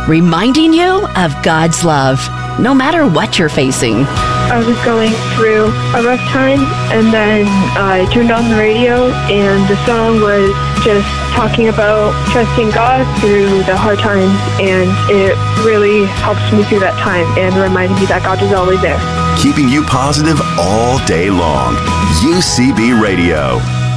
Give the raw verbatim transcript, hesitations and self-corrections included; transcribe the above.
reminding you of God's love, no matter what you're facing. I was going through a rough time, and then I turned on the radio, and the song was just talking about trusting God through the hard times, and it really helps me through that time and reminded me that God is always there. Keeping you positive all day long. U C B Radio.